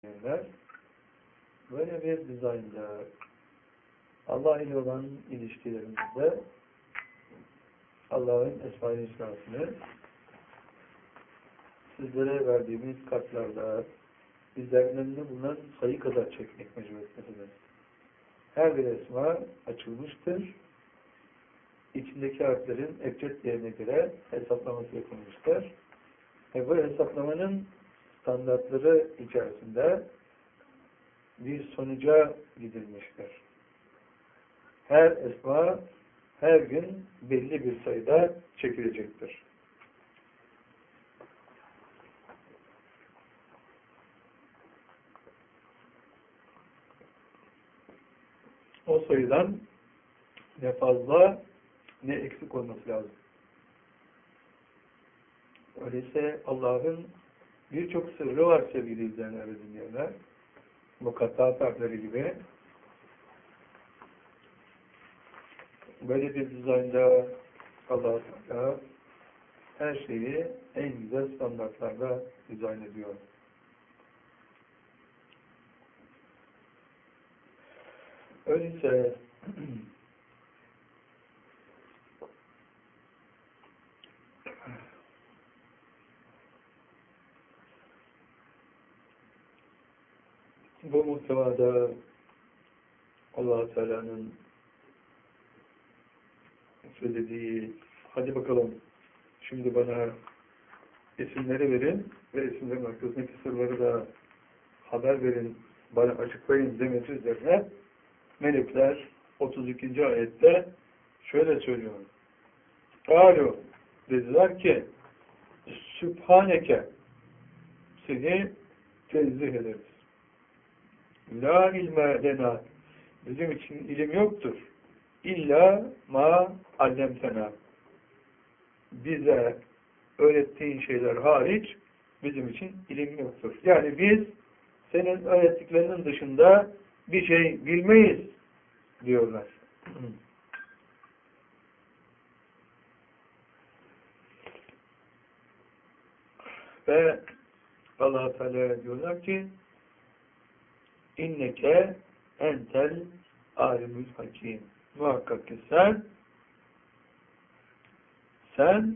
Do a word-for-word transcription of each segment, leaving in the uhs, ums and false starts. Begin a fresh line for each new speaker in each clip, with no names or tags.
dinleyenler, böyle bir dizaynda Allah ile olan ilişkilerimizde Allah'ın Esma-i Hüsna'sını sizlere verdiğimiz kartlarda bizlerin önünde bulunan sayı kadar çekmek mecburiyetindeyiz. Her bir esma açılmıştır. İçindeki harflerin ebced değerine göre hesaplaması yapılmıştır. Ve bu hesaplamanın standartları içerisinde bir sonuca gidilmiştir. Her esma her gün belli bir sayıda çekilecektir. O sayıdan ne fazla ne eksik olması lazım. Öyleyse Allah'ın birçok sırrı var sevgili izleyenler ve dinleyenler. Mukattat harfleri gibi. Böyle bir dizaynda Allah Teala her şeyi en güzel standartlarla dizayn ediyor. Öyleyse bu muhtevada Allah Teala'nın söylediği, hadi bakalım şimdi bana isimleri verin ve isimlerin arkasındaki sırları da haber verin, bana açıklayın demesi üzerine melekler otuz ikinci ayette şöyle söylüyor. Âlu dediler ki Sübhaneke seni tenzih ederiz. La ilme lena bizim için ilim yoktur. İlla ma allemtena bize öğrettiğin şeyler hariç bizim için ilim yoktur. Yani biz senin öğrettiklerinin dışında bir şey bilmeyiz diyorlar. Ve Allah Teala diyorlar ki inneke entel alimül hakim. Muhakkak ki sen sen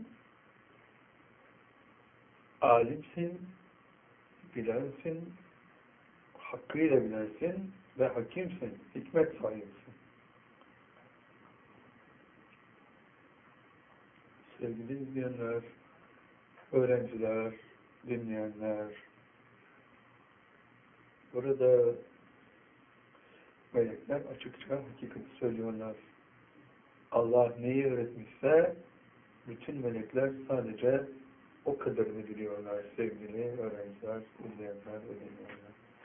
alimsin, bilensin, hakkıyla bilensin ve hakimsin, hikmet sahibisin. Sevgili izleyenler, öğrenciler, dinleyenler, burada melekler açıkça hakikati söylüyorlar. Allah neyi öğretmişse bütün melekler sadece o kadarını biliyorlar sevgili öğrenciler, izleyenler ve dinleyenler.